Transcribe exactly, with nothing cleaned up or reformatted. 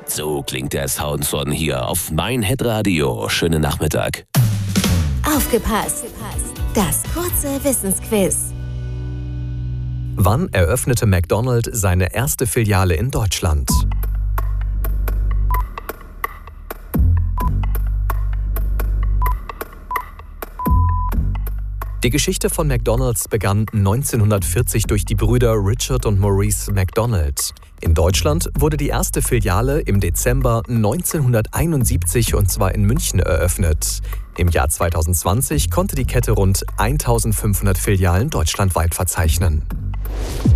So klingt der Sound von hier auf mein Hitradio. Schönen Nachmittag. Aufgepasst! Das kurze Wissensquiz. Wann eröffnete McDonald's seine erste Filiale in Deutschland? Die Geschichte von McDonald's begann neunzehnhundertvierzig durch die Brüder Richard und Maurice McDonald. In Deutschland wurde die erste Filiale im Dezember neunzehnhunderteinundsiebzig und zwar in München eröffnet. Im Jahr zweitausendzwanzig konnte die Kette rund eintausendfünfhundert Filialen deutschlandweit verzeichnen.